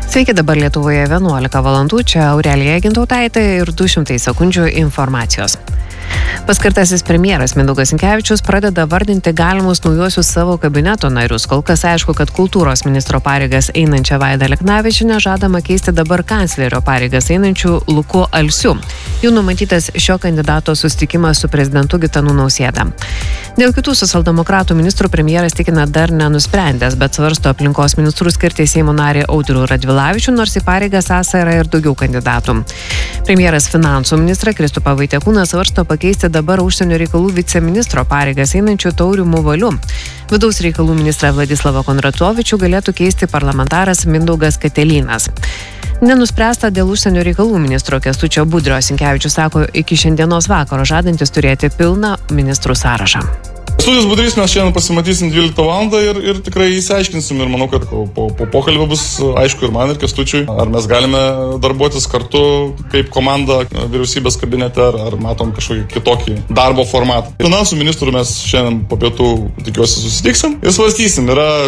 Sveiki, dabar Lietuvoje 11 valandų, čia Aurelija Gintautaitė ir 200 sekundžių informacijos. Paskirtasis premjeras Mindaugas Sinkevičius pradeda vardinti galimus naujuosius savo kabineto narius. Kol kas aišku, kad kultūros ministro pareigas einančią Vaidą Aleknavičienę žadama keisti dabar kanclerio pareigas einančių Luku Alsiu. Jau numatytas šio kandidato susitikimas su prezidentu Gitanu Nausėda. Dėl kitų socialdemokratų ministrų premjeras tikina dar nenusprendęs, bet svarsto aplinkos ministrų skirti Seimo narį Audrių Radvilavičių, nors į pareigas esą yra ir daugiau kandidatų. Premjeras finansų ministrą Kristupą Vaitekūną svarsto pakeisti dabar užsienio reikalų viceministro pareigas einančių Taurių Valiu. Vidaus reikalų ministrą Vladislavą Kondratovičių galėtų keisti parlamentaras Mindaugas Katelynas. Nenuspręsta dėl užsienio reikalų ministro Kęstučio Budrio. Sinkevičius sako, iki šiandienos vakaro žadantis turėti pilną ministrų sąrašą. Kęstutis Budrys mes šiandien pasimatysim 12 valandą ir tikrai įsiaiškinsim ir manau, kad po pokalbio bus aišku ir man ir Kęstučiui, ar mes galime darbuotis kartu kaip komanda vyriausybės kabinete, ar matom kažkokį kitokį darbo formatą. Finansų ministrų mes šiandien po pietų tikiuosi susitiksim ir svarstysim. Yra